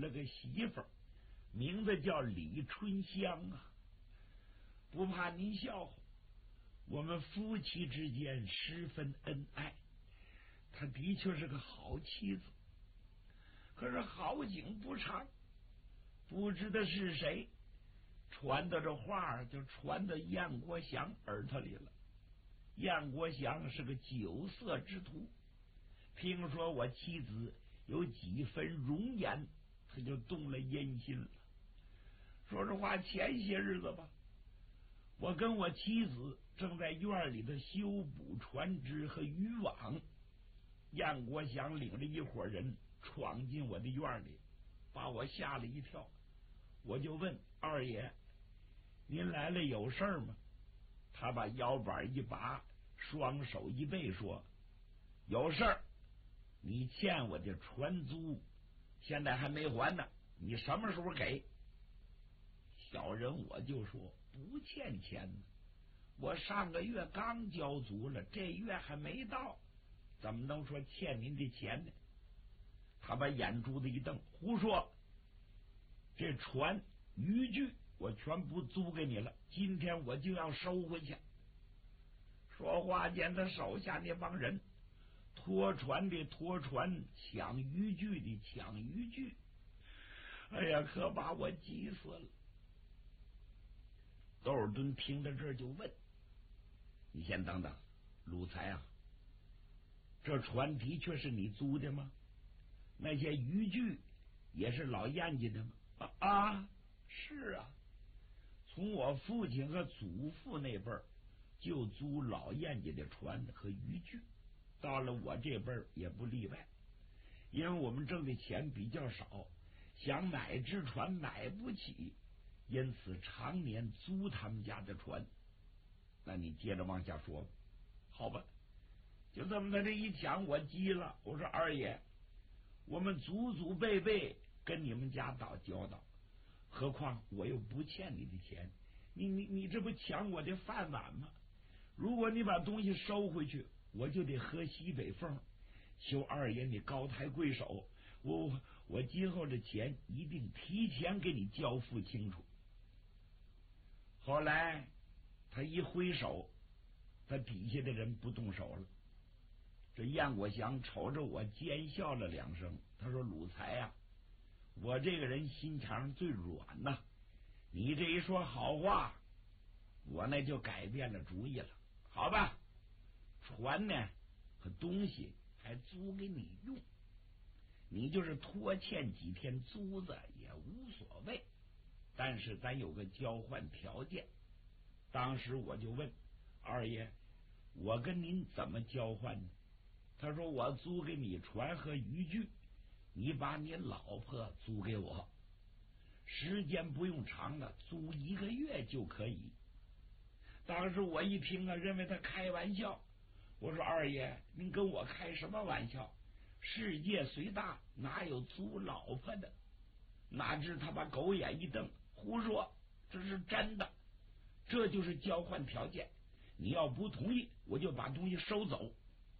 了个媳妇儿，名字叫李春香啊。不怕您笑话，我们夫妻之间十分恩爱，她的确是个好妻子。可是好景不长，不知道是谁传的这话就传到燕国祥耳朵里了。燕国祥是个酒色之徒，听说我妻子有几分容颜，他就动了阴心了。说实话，前些日子吧，我跟我妻子正在院里头修补船只和渔网，燕国祥领着一伙人闯进我的院里，把我吓了一跳。我就问二爷，您来了有事儿吗？他把腰板一拔，双手一背说，有事儿，你欠我的船租现在还没还呢，你什么时候给？小人我就说不欠钱呢，我上个月刚交足了，这月还没到，怎么能说欠您的钱呢？他把眼珠子一瞪，胡说，这船渔具我全部租给你了，今天我就要收回去。说话间，他手下那帮人拖船的拖船，抢渔具的抢渔具，哎呀，可把我急死了。窦尔敦听到这儿就问，你先等等，鲁才啊，这船的确是你租的吗？那些渔具也是老燕家的吗？啊，是啊，从我父亲和祖父那辈儿就租老燕家的船和渔具，到了我这辈儿也不例外。因为我们挣的钱比较少，想买只船买不起，因此常年租他们家的船。那你接着往下说。好吧，就这么的，这一讲我急了，我说二爷，我们祖祖辈辈跟你们家打交道，何况我又不欠你的钱，你这不抢我的饭碗吗？如果你把东西收回去，我就得喝西北风。求二爷你高抬贵手，我今后的钱一定提前给你交付清楚。后来他一挥手，他底下的人不动手了。这燕国祥瞅着我奸笑了两声，他说鲁才啊，我这个人心肠最软呐，你这一说好话，我那就改变了主意了。好吧，船呢和东西还租给你用，你就是拖欠几天租子也无所谓，但是咱有个交换条件。当时我就问二爷，我跟您怎么交换呢？他说我租给你船和渔具，你把你老婆租给我，时间不用长了，租1个月就可以。当时我一听啊，认为他开玩笑。我说二爷，您跟我开什么玩笑？世界虽大，哪有租老婆的？哪知他把狗眼一瞪，胡说，这是真的，这就是交换条件，你要不同意，我就把东西收走。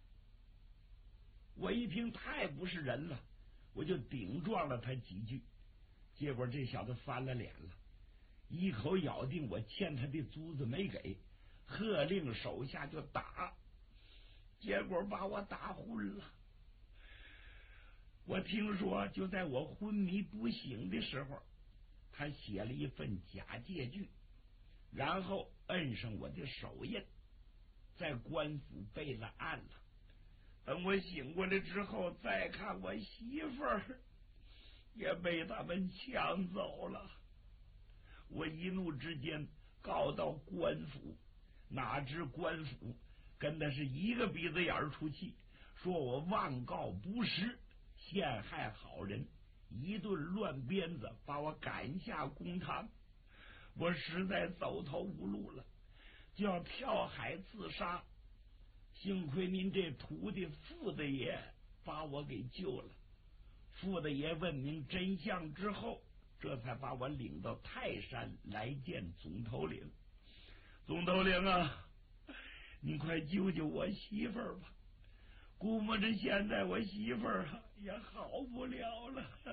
我一听太不是人了，我就顶撞了他几句，结果这小子翻了脸了，一口咬定我欠他的租子没给，喝令手下就打，结果把我打昏了。我听说就在我昏迷不醒的时候，他写了一份假借据，然后摁上我的手印，在官府备了案了。等我醒过来之后，再看我媳妇儿也被他们抢走了。我一怒之间告到官府，哪知官府跟的是一个鼻子眼出气，说我妄告不实，陷害好人，一顿乱鞭子把我赶下公堂。我实在走投无路了，就要跳海自杀。幸亏您这徒弟傅大爷把我给救了。傅大爷问明真相之后，这才把我领到泰山来见总头领。总头领啊，你快救救我媳妇儿吧，估摸着现在我媳妇儿也好不了了。